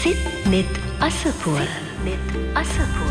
සිත් net අසපුව. net අසපුව.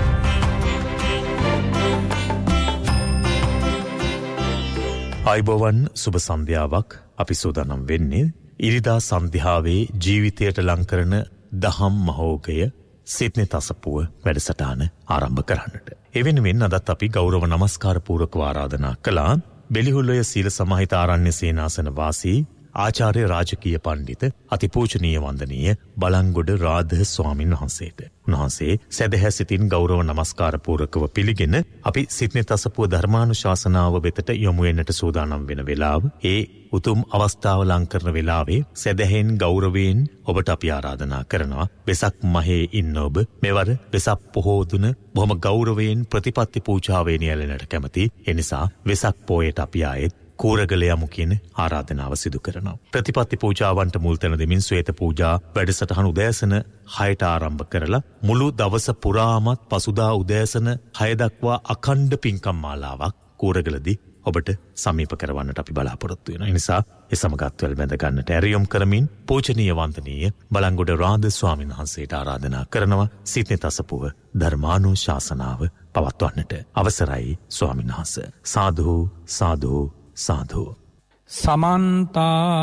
ආයුබෝවන් සුබ සන්ධ්‍යාවක්. අපි සූදානම් වෙන්නේ ඉරිදා සන්ධ්‍යාවේ ජීවිතයට ලං කරන දහම් මහෝඝය සිත් net අසපුව වැඩසටහන ආරම්භ කරන්නට. ඒ වෙනුවෙන් අදත් අපි ගෞරව නමස්කාර පූර්වකව ආරාධනා කළා බෙලිහුල්ලය සීල සමාහිත ආරණ්‍ය සේනාසන වාසී ආචාර්ය රාජකීය පණ්ඩිත අතිපූජනීය වන්දනීය බලංගොඩ රාධ ස්වාමින් වහන්සේට. උන්වහන්සේ සදහැ සිතින් ගෞරව නමස්කාර පූර්වකව පිළිගෙන අපි සිත් net අසපුව ධර්මානුශාසනාව වෙතට යොමු වෙන්නට සූදානම් වෙන වෙලාව, ඒ උතුම් අවස්ථාව ලං කරන වෙලාවේ සදහෙන් ගෞරවයෙන් ඔබට අපි ආරාධනා කරනවා වෙසක් මහේ ඉන්න ඔබ මෙවර වෙසක් පොහෝ දුන බොහොම ගෞරවයෙන් ප්‍රතිපත්ති පූජාවේ නියැලෙන්නට කැමති. ඒ නිසා වෙසක් පොයට අපි ආයෙත් කූරගල යමු කියන ආරාධනාව සිදු කරනවා. ප්‍රතිපත්ති පූජාවන්ට මුල් තැන දෙමින් ශ්වේත පූජා වැඩසටහන උදෑසන 6ට ආරම්භ කරලා මුළු දවස පුරාමත් පසුදා උදෑසන 6 දක්වා අඛණ්ඩ පින්කම් මාලාවක් කූරගලදී ඔබට සමීප කරවන්නට අපි බලාපොරොත්තු වෙනවා. ඒ නිසා ඒ සමගත්වල් බැඳ ගන්නට ඇරියොම් කරමින් පූජනීය වන්දනීය බලංගොඩ රාධ ස්වාමීන් වහන්සේට ආරාධනා කරනවා සිත් net අසපුව ධර්මානුශාසනාව පවත්වන්නට. අවසරයි ස්වාමීන් වහන්සේ. සාදු සාදු සාදු. සමන්ත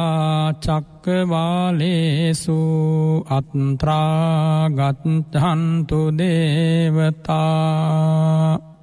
චක්කවාලේසු අත්‍රා ගච්ඡන්තු දේවතා